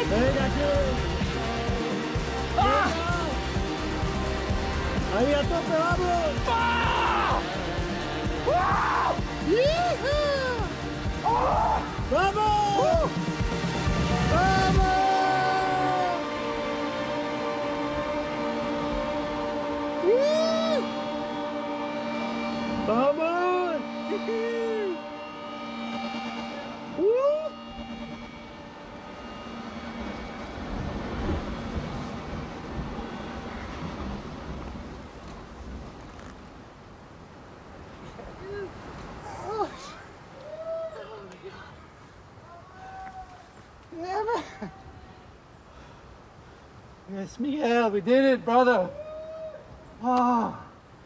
Venga, Chris. Ahí a tope, vamos. ¡Vamos! ¡Vamos! ¡Vamos! Yeah, man. Yes, Miguel, we did it, brother. Oh,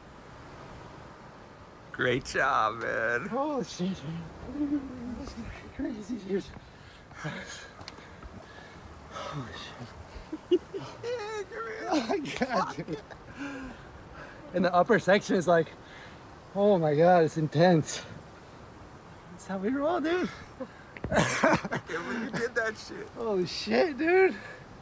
Great job, man. holy shit, man. This is crazy, dude. Holy shit. Oh my god, dude. And the upper section is like, oh my god, it's intense. That's how we roll, dude. I can't believe you did that shit. Holy shit, dude.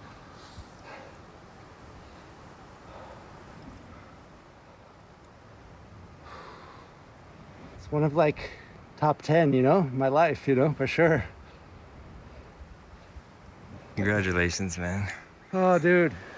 It's one of like top 10, you know, in my life, you know, for sure. Congratulations, man. Oh, dude.